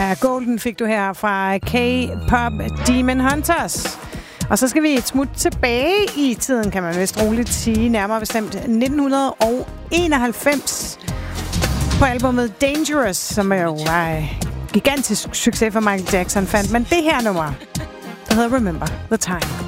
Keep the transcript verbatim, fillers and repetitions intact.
Ja, Golden fik du her fra K-pop Demon Hunters. Og så skal vi et smut tilbage i tiden, kan man vist roligt sige, nærmere bestemt nitten enoghalvfems på albumet Dangerous, som jo var en gigantisk succes for Michael Jackson fandt. Men det her nummer, der hedder Remember the Time.